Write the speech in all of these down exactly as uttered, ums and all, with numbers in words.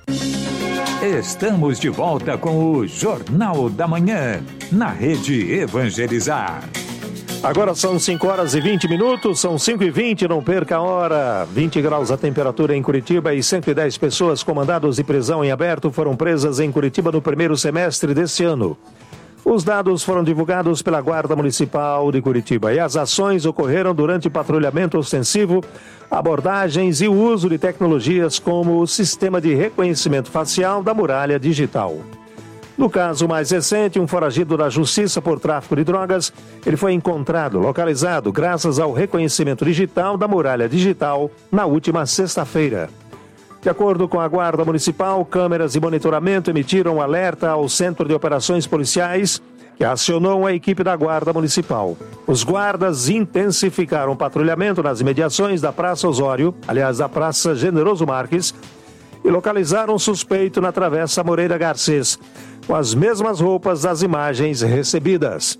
Estamos de volta com o Jornal da Manhã, na Rede Evangelizar. Agora são cinco horas e vinte minutos, são cinco e vinte, não perca a hora. vinte graus a temperatura em Curitiba e cento e dez pessoas com mandados de prisão em aberto foram presas em Curitiba no primeiro semestre deste ano. Os dados foram divulgados pela Guarda Municipal de Curitiba e as ações ocorreram durante patrulhamento ostensivo, abordagens e uso de tecnologias como o sistema de reconhecimento facial da muralha digital. No caso mais recente, um foragido da Justiça por tráfico de drogas, ele foi encontrado, localizado, graças ao reconhecimento digital da muralha digital na última sexta-feira. De acordo com a Guarda Municipal, câmeras de monitoramento emitiram um alerta ao Centro de Operações Policiais, que acionou a equipe da Guarda Municipal. Os guardas intensificaram o patrulhamento nas imediações da Praça Osório, aliás, da Praça Generoso Marques, e localizaram um suspeito na Travessa Moreira Garcês, com as mesmas roupas das imagens recebidas.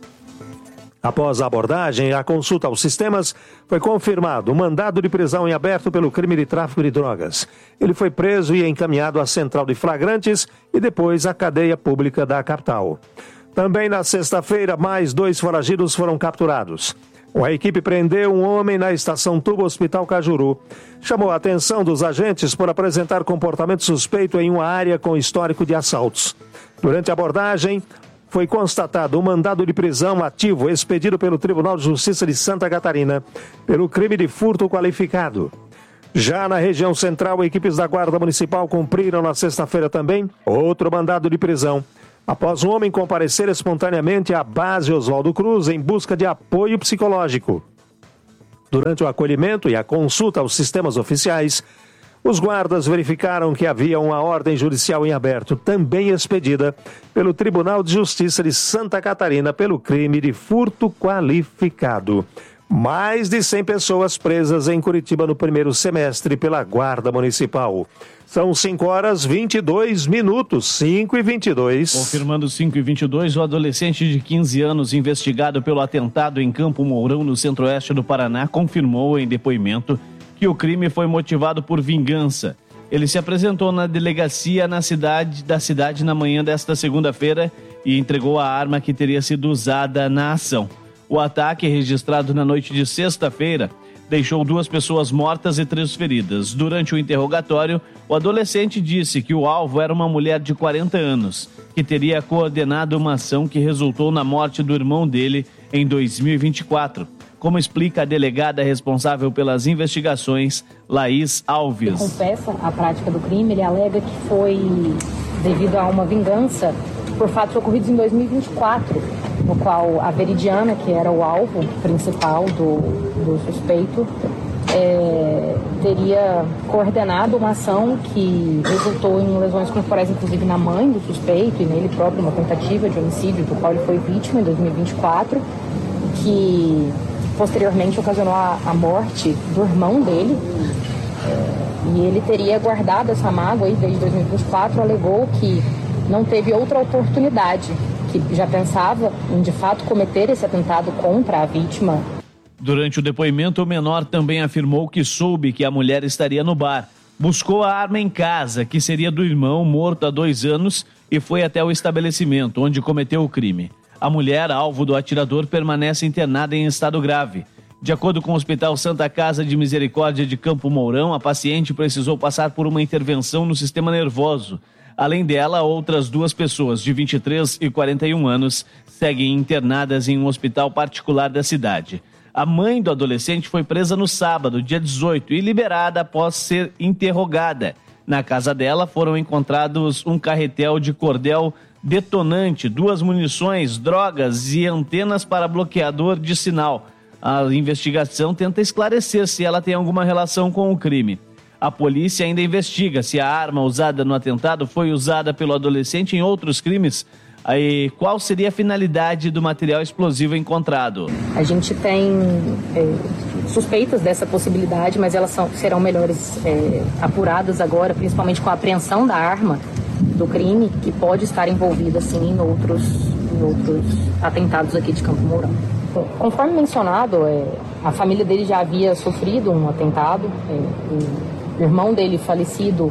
Após a abordagem e a consulta aos sistemas, foi confirmado um mandado de prisão em aberto pelo crime de tráfico de drogas. Ele foi preso e encaminhado à central de flagrantes e depois à cadeia pública da capital. Também na sexta-feira, mais dois foragidos foram capturados. A equipe prendeu um homem na estação Tubo Hospital Cajuru. Chamou a atenção dos agentes por apresentar comportamento suspeito em uma área com histórico de assaltos. Durante a abordagem, foi constatado um mandado de prisão ativo expedido pelo Tribunal de Justiça de Santa Catarina pelo crime de furto qualificado. Já na região central, equipes da Guarda Municipal cumpriram na sexta-feira também outro mandado de prisão, após um homem comparecer espontaneamente à base Oswaldo Cruz em busca de apoio psicológico. Durante o acolhimento e a consulta aos sistemas oficiais, os guardas verificaram que havia uma ordem judicial em aberto, também expedida pelo Tribunal de Justiça de Santa Catarina pelo crime de furto qualificado. Mais de cem pessoas presas em Curitiba no primeiro semestre pela Guarda Municipal. São cinco horas e vinte e dois minutos, cinco e vinte e dois. Confirmando cinco e vinte e dois, o adolescente de quinze anos investigado pelo atentado em Campo Mourão, no centro-oeste do Paraná, confirmou em depoimento que o crime foi motivado por vingança. Ele se apresentou na delegacia na cidade, da cidade na manhã desta segunda-feira e entregou a arma que teria sido usada na ação. O ataque, registrado na noite de sexta-feira, deixou duas pessoas mortas e três feridas. Durante o interrogatório, o adolescente disse que o alvo era uma mulher de quarenta anos, que teria coordenado uma ação que resultou na morte do irmão dele em dois mil e vinte e quatro. Como explica a delegada responsável pelas investigações, Laís Alves. Ele confessa a prática do crime, ele alega que foi devido a uma vingança por fatos ocorridos em dois mil e vinte e quatro, no qual a Veridiana, que era o alvo principal do, do suspeito, é, teria coordenado uma ação que resultou em lesões corporais, inclusive na mãe do suspeito e nele próprio, uma tentativa de homicídio do qual ele foi vítima em dois mil e vinte e quatro, que posteriormente ocasionou a, a morte do irmão dele. É, e ele teria guardado essa mágoa aí desde dois mil e vinte e quatro, alegou que não teve outra oportunidade, que já pensava em de fato cometer esse atentado contra a vítima. Durante o depoimento, o menor também afirmou que soube que a mulher estaria no bar, buscou a arma em casa, que seria do irmão morto há dois anos, e foi até o estabelecimento onde cometeu o crime. A mulher, alvo do atirador, permanece internada em estado grave. De acordo com o Hospital Santa Casa de Misericórdia de Campo Mourão, a paciente precisou passar por uma intervenção no sistema nervoso. Além dela, outras duas pessoas de vinte e três e quarenta e um anos seguem internadas em um hospital particular da cidade. A mãe do adolescente foi presa no sábado, dia dezoito, e liberada após ser interrogada. Na casa dela foram encontrados um carretel de cordel detonante, duas munições, drogas e antenas para bloqueador de sinal. A investigação tenta esclarecer se ela tem alguma relação com o crime. A polícia ainda investiga se a arma usada no atentado foi usada pelo adolescente em outros crimes. Aí, qual seria a finalidade do material explosivo encontrado? A gente tem é, suspeitas dessa possibilidade, mas elas são, serão melhores é, apuradas agora, principalmente com a apreensão da arma do crime, que pode estar envolvida sim em outros, em outros atentados aqui de Campo Mourão. Conforme mencionado, é, a família dele já havia sofrido um atentado. É, o irmão dele falecido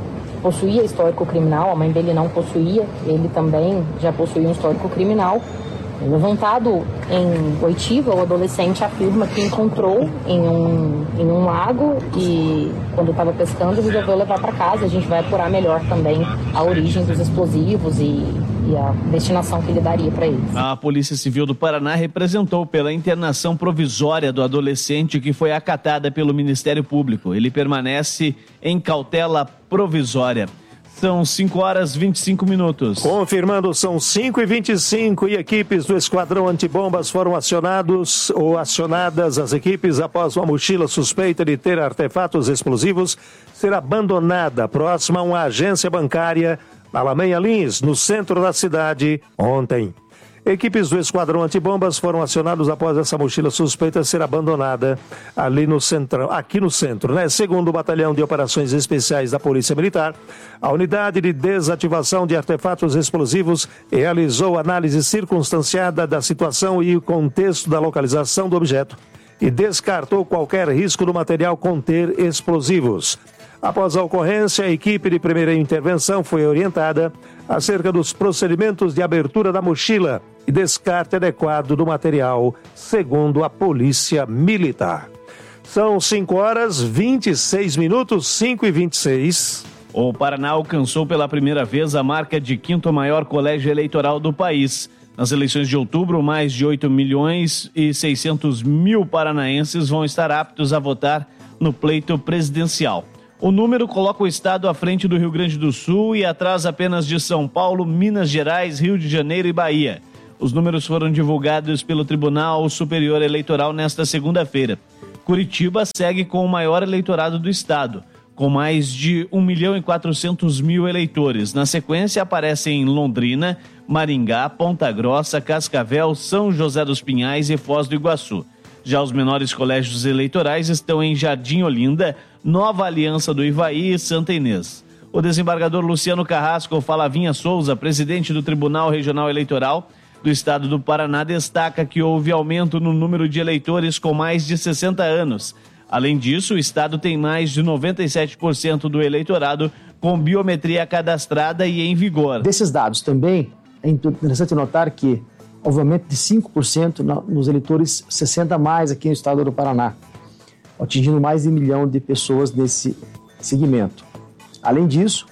possuía histórico criminal, a mãe dele não possuía, ele também já possuía um histórico criminal. Levantado em Oitiva, o adolescente afirma que encontrou em um, em um lago e, quando estava pescando, resolveu levar para casa. A gente vai apurar melhor também a origem dos explosivos e, e a destinação que ele daria para eles. A Polícia Civil do Paraná representou pela internação provisória do adolescente, que foi acatada pelo Ministério Público. Ele permanece em cautela provisória. São cinco horas e vinte e cinco minutos. Confirmando, são cinco e vinte e cinco e equipes do Esquadrão Antibombas foram acionados ou acionadas as equipes após uma mochila suspeita de ter artefatos explosivos ser abandonada próxima a uma agência bancária na Lamenha Lins, no centro da cidade, ontem. Equipes do Esquadrão Antibombas foram acionados após essa mochila suspeita ser abandonada ali no centro, aqui no centro, né? Segundo o Batalhão de Operações Especiais da Polícia Militar, a unidade de desativação de artefatos explosivos realizou análise circunstanciada da situação e o contexto da localização do objeto e descartou qualquer risco do material conter explosivos. Após a ocorrência, a equipe de primeira intervenção foi orientada acerca dos procedimentos de abertura da mochila e descarte adequado do material, segundo a Polícia Militar. São cinco horas e vinte e seis minutos, cinco e vinte e seis. O Paraná alcançou pela primeira vez a marca de quinto maior colégio eleitoral do país. Nas eleições de outubro, mais de oito milhões e seiscentos mil paranaenses vão estar aptos a votar no pleito presidencial. O número coloca o estado à frente do Rio Grande do Sul e atrás apenas de São Paulo, Minas Gerais, Rio de Janeiro e Bahia. Os números foram divulgados pelo Tribunal Superior Eleitoral nesta segunda-feira. Curitiba segue com o maior eleitorado do estado, com mais de um milhão e quatrocentos mil eleitores. Na sequência aparecem Londrina, Maringá, Ponta Grossa, Cascavel, São José dos Pinhais e Foz do Iguaçu. Já os menores colégios eleitorais estão em Jardim Olinda, Nova Aliança do Ivaí e Santa Inês. O desembargador Luciano Carrasco Falavinha Souza, presidente do Tribunal Regional Eleitoral do Estado do Paraná, destaca que houve aumento no número de eleitores com mais de sessenta anos. Além disso, o Estado tem mais de noventa e sete por cento do eleitorado com biometria cadastrada e em vigor. Desses dados também é interessante notar que houve aumento de cinco por cento nos eleitores sessenta a mais aqui no estado do Paraná, atingindo mais de um milhão de pessoas nesse segmento. Além disso,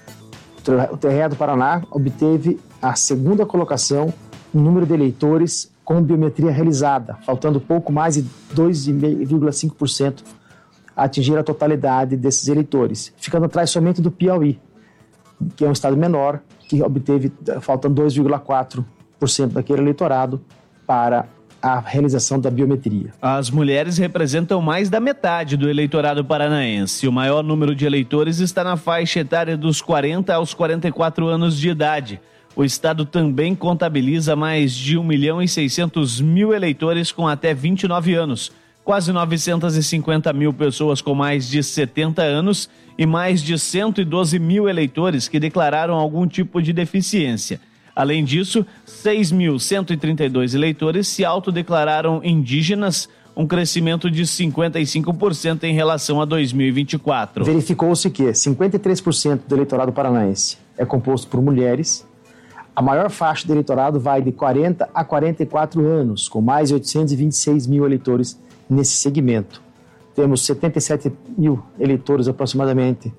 o T R E do Paraná obteve a segunda colocação no número de eleitores com biometria realizada, faltando pouco mais de dois vírgula cinco por cento a atingir a totalidade desses eleitores, ficando atrás somente do Piauí, que é um estado menor, que obteve, faltando dois vírgula quatro por cento daquele eleitorado para a realização da biometria. As mulheres representam mais da metade do eleitorado paranaense. O maior número de eleitores está na faixa etária dos quarenta aos quarenta e quatro anos de idade. O estado também contabiliza mais de um milhão e seiscentos mil eleitores com até vinte e nove anos, quase novecentos e cinquenta mil pessoas com mais de setenta anos e mais de cento e doze mil eleitores que declararam algum tipo de deficiência. Além disso, seis mil cento e trinta e dois eleitores se autodeclararam indígenas, um crescimento de cinquenta e cinco por cento em relação a dois mil e vinte e quatro. Verificou-se que cinquenta e três por cento do eleitorado paranaense é composto por mulheres. A maior faixa do eleitorado vai de quarenta a quarenta e quatro anos, com mais de oitocentos e vinte e seis mil eleitores nesse segmento. Temos setenta e sete mil eleitores aproximadamente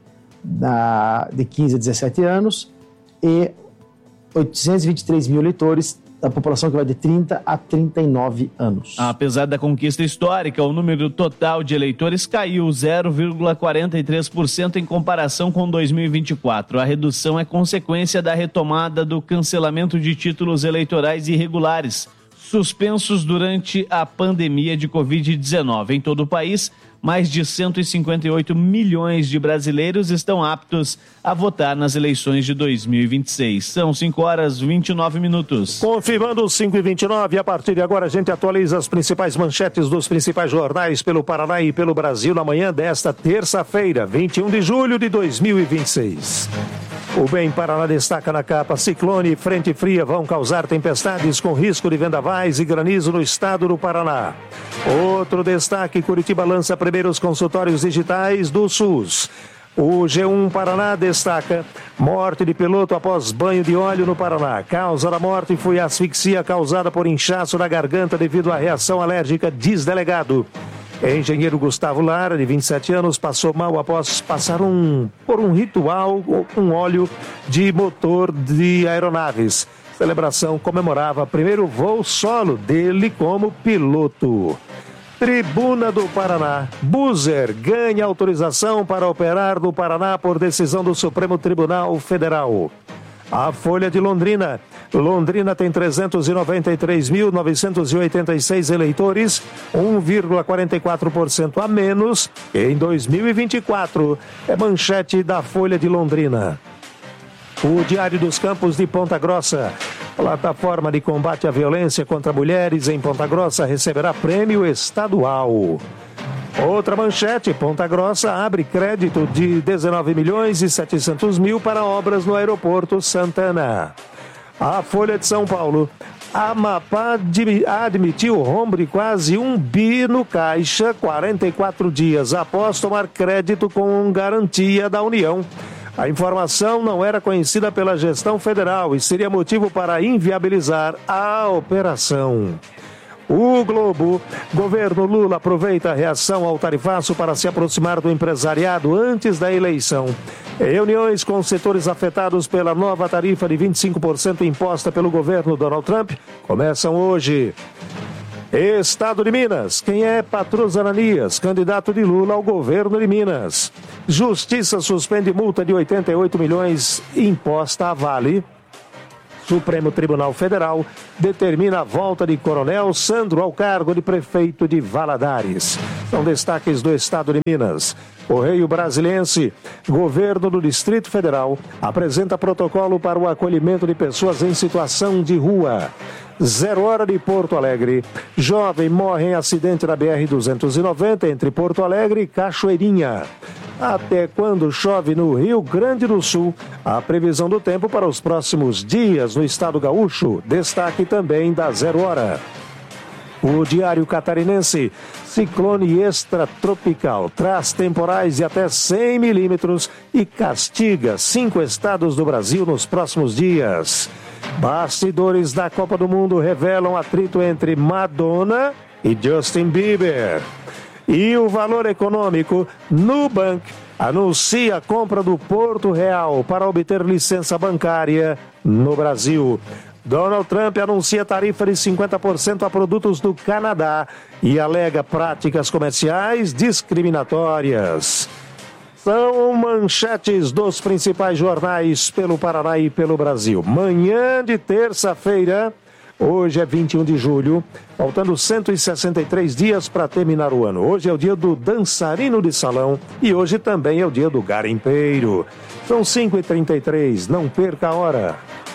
da, de quinze a dezessete anos e oitocentos e vinte e três mil eleitores da população que vai de trinta a trinta e nove anos. Apesar da conquista histórica, o número total de eleitores caiu zero vírgula quarenta e três por cento em comparação com dois mil e vinte e quatro. A redução é consequência da retomada do cancelamento de títulos eleitorais irregulares, suspensos durante a pandemia de covid dezenove. Em todo o país, mais de cento e cinquenta e oito milhões de brasileiros estão aptos a votar nas eleições de dois mil e vinte e seis. São cinco horas e vinte e nove minutos. Confirmando os cinco e vinte e nove, a partir de agora a gente atualiza as principais manchetes dos principais jornais pelo Paraná e pelo Brasil na manhã desta terça-feira, vinte e um de julho de dois mil e vinte e seis. O Bem Paraná destaca na capa: ciclone e frente fria vão causar tempestades com risco de vendavais e granizo no estado do Paraná. Outro destaque: Curitiba lança primeiros consultórios digitais do SUS. O G um Paraná destaca: morte de piloto após banho de óleo no Paraná. Causa da morte foi asfixia causada por inchaço na garganta devido à reação alérgica, diz delegado. Engenheiro Gustavo Lara, de vinte e sete anos, passou mal após passar um, por um ritual com óleo de motor de aeronaves. Celebração comemorava o primeiro voo solo dele como piloto. Tribuna do Paraná. Buser ganha autorização para operar no Paraná por decisão do Supremo Tribunal Federal. A Folha de Londrina. Londrina tem trezentos e noventa e três mil, novecentos e oitenta e seis eleitores, um vírgula quarenta e quatro por cento a menos em dois mil e vinte e quatro. É manchete da Folha de Londrina. O Diário dos Campos de Ponta Grossa. Plataforma de combate à violência contra mulheres em Ponta Grossa receberá prêmio estadual. Outra manchete: Ponta Grossa abre crédito de dezenove milhões e setecentos mil para obras no aeroporto Santana. A Folha de São Paulo. Amapá admitiu rombo de quase um bi no caixa quarenta e quatro dias após tomar crédito com garantia da União. A informação não era conhecida pela gestão federal e seria motivo para inviabilizar a operação. O Globo. Governo Lula aproveita a reação ao tarifaço para se aproximar do empresariado antes da eleição. Reuniões com setores afetados pela nova tarifa de vinte e cinco por cento imposta pelo governo Donald Trump começam hoje. Estado de Minas. Quem é Patrus Ananias, candidato de Lula ao governo de Minas? Justiça suspende multa de oitenta e oito milhões imposta à Vale. Supremo Tribunal Federal determina a volta de Coronel Sandro ao cargo de prefeito de Valadares. São destaques do Estado de Minas. Correio Brasiliense. Governo do Distrito Federal apresenta protocolo para o acolhimento de pessoas em situação de rua. Zero Hora de Porto Alegre. Jovem morre em acidente na B R duzentos e noventa entre Porto Alegre e Cachoeirinha. Até quando chove no Rio Grande do Sul? A previsão do tempo para os próximos dias no estado gaúcho. Destaque também da Zero Hora. O Diário Catarinense. Ciclone extratropical traz temporais de até cem milímetros e castiga cinco estados do Brasil nos próximos dias. Bastidores da Copa do Mundo revelam atrito entre Madonna e Justin Bieber. E o Valor Econômico. Nubank anuncia a compra do Porto Real para obter licença bancária no Brasil. Donald Trump anuncia tarifa de cinquenta por cento a produtos do Canadá e alega práticas comerciais discriminatórias. São manchetes dos principais jornais pelo Paraná e pelo Brasil. Manhã de terça-feira, hoje é vinte e um de julho, faltando cento e sessenta e três dias para terminar o ano. Hoje é o dia do dançarino de salão e hoje também é o dia do garimpeiro. São cinco e trinta e três, não perca a hora.